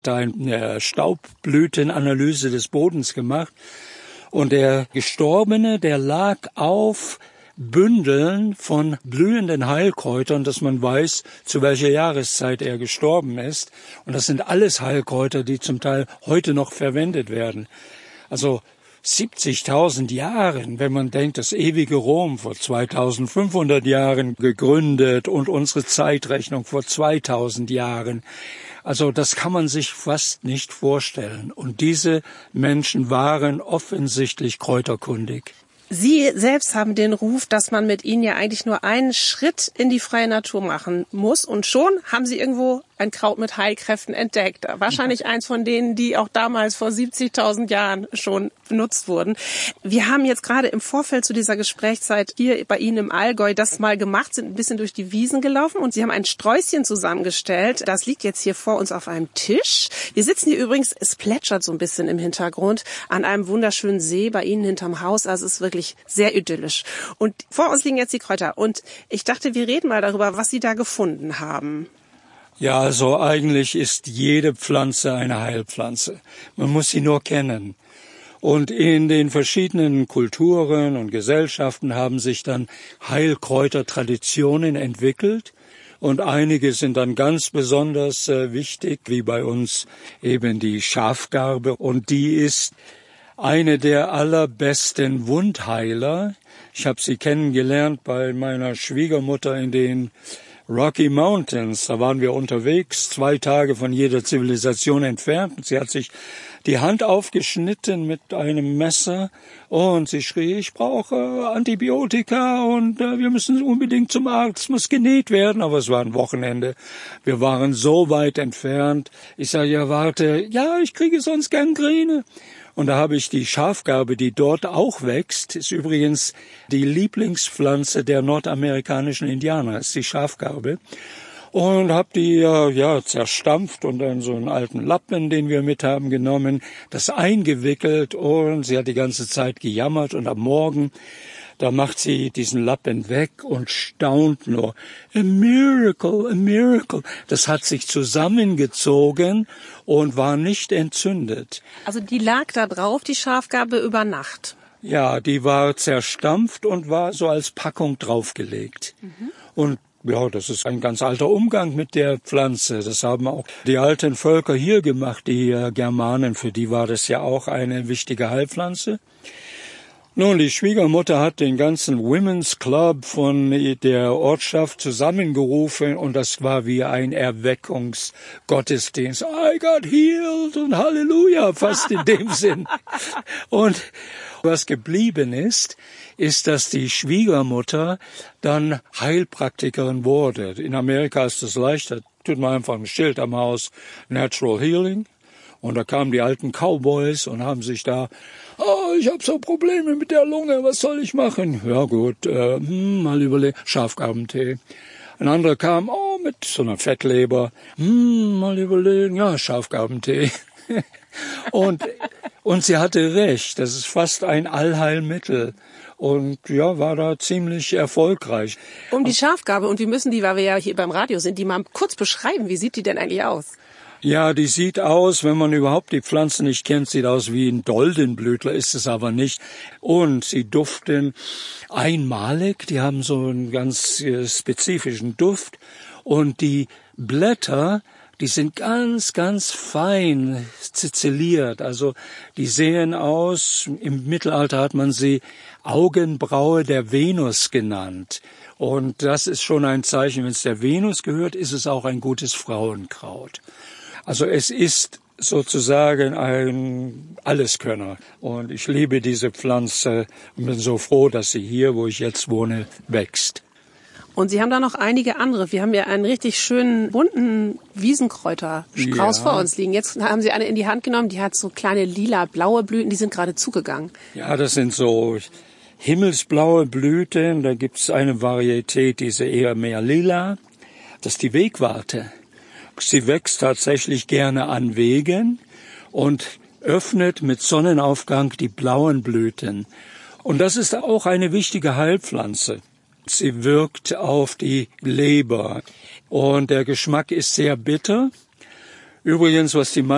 eine Staubblütenanalyse des Bodens gemacht. Und der Gestorbene, der lag auf Bündeln von blühenden Heilkräutern, dass man weiß, zu welcher Jahreszeit er gestorben ist. Und das sind alles Heilkräuter, die zum Teil heute noch verwendet werden. Also 70.000 Jahren, wenn man denkt, das ewige Rom vor 2.500 Jahren gegründet und unsere Zeitrechnung vor 2.000 Jahren. Also das kann man sich fast nicht vorstellen. Und diese Menschen waren offensichtlich kräuterkundig. Sie selbst haben den Ruf, dass man mit Ihnen ja eigentlich nur einen Schritt in die freie Natur machen muss. Und schon haben Sie irgendwo ein Kraut mit Heilkräften entdeckt. Wahrscheinlich eins von denen, die auch damals vor 70.000 Jahren schon benutzt wurden. Wir haben jetzt gerade im Vorfeld zu dieser Gesprächszeit hier bei Ihnen im Allgäu das mal gemacht, sind ein bisschen durch die Wiesen gelaufen und Sie haben ein Sträußchen zusammengestellt. Das liegt jetzt hier vor uns auf einem Tisch. Wir sitzen hier übrigens, es plätschert so ein bisschen im Hintergrund, an einem wunderschönen See bei Ihnen hinterm Haus. Also es ist wirklich sehr idyllisch. Und vor uns liegen jetzt die Kräuter. Und ich dachte, wir reden mal darüber, was Sie da gefunden haben. Ja, also eigentlich ist jede Pflanze eine Heilpflanze. Man muss sie nur kennen. Und in den verschiedenen Kulturen und Gesellschaften haben sich dann Heilkräutertraditionen entwickelt. Und einige sind dann ganz besonders wichtig, wie bei uns eben die Schafgarbe. Und die ist eine der allerbesten Wundheiler. Ich habe sie kennengelernt bei meiner Schwiegermutter in den Rocky Mountains. Da waren wir unterwegs, 2 Tage von jeder Zivilisation entfernt. Sie hat sich die Hand aufgeschnitten mit einem Messer und sie schrie, ich brauche Antibiotika und wir müssen unbedingt zum Arzt, es muss genäht werden. Aber es war ein Wochenende. Wir waren so weit entfernt. Ich sage, ja, warte, ja, ich kriege sonst Gangrene. Und da habe ich die Schafgarbe, die dort auch wächst, ist übrigens die Lieblingspflanze der nordamerikanischen Indianer, ist die Schafgarbe. Und habe die zerstampft und dann so einen alten Lappen, den wir mit haben, genommen, das eingewickelt und sie hat die ganze Zeit gejammert und am Morgen, da macht sie diesen Lappen weg und staunt nur. A miracle, a miracle. Das hat sich zusammengezogen und war nicht entzündet. Also die lag da drauf, die Schafgarbe, über Nacht? Ja, die war zerstampft und war so als Packung draufgelegt. Und ja, das ist ein ganz alter Umgang mit der Pflanze. Das haben auch die alten Völker hier gemacht, die Germanen. Für die war das ja auch eine wichtige Heilpflanze. Nun, die Schwiegermutter hat den ganzen Women's Club von der Ortschaft zusammengerufen und das war wie ein Erweckungsgottesdienst. I got healed und Halleluja, fast in dem Sinn. Und was geblieben ist, dass die Schwiegermutter dann Heilpraktikerin wurde. In Amerika ist das leichter, tut man einfach ein Schild am Haus, Natural Healing. Und da kamen die alten Cowboys und haben sich da, ich habe so Probleme mit der Lunge, was soll ich machen? Ja gut, mal überlegen, Schafgarbentee. Ein anderer kam, mit so einer Fettleber, mal überlegen, ja, Schafgarbentee. und sie hatte recht, das ist fast ein Allheilmittel. Und ja, war da ziemlich erfolgreich. Um die Schafgarbe, und wir müssen die, weil wir ja hier beim Radio sind, die mal kurz beschreiben. Wie sieht die denn eigentlich aus? Ja, die sieht aus, wenn man überhaupt die Pflanze nicht kennt, sieht aus wie ein Doldenblütler, ist es aber nicht. Und sie duften einmalig, die haben so einen ganz spezifischen Duft. Und die Blätter, die sind ganz, ganz fein zizilliert. Also die sehen aus, im Mittelalter hat man sie Augenbraue der Venus genannt. Und das ist schon ein Zeichen, wenn es der Venus gehört, ist es auch ein gutes Frauenkraut. Also es ist sozusagen ein Alleskönner. Und ich liebe diese Pflanze und bin so froh, dass sie hier, wo ich jetzt wohne, wächst. Und Sie haben da noch einige andere. Wir haben ja einen richtig schönen, bunten Wiesenkräuterstrauß vor uns liegen. Jetzt haben Sie eine in die Hand genommen, die hat so kleine lila-blaue Blüten, die sind gerade zugegangen. Ja, das sind so himmelsblaue Blüten. Da gibt's eine Varietät, die ist eher mehr lila. Das ist die Wegwarte. Sie wächst tatsächlich gerne an Wegen und öffnet mit Sonnenaufgang die blauen Blüten. Und das ist auch eine wichtige Heilpflanze. Sie wirkt auf die Leber und der Geschmack ist sehr bitter. Übrigens, was die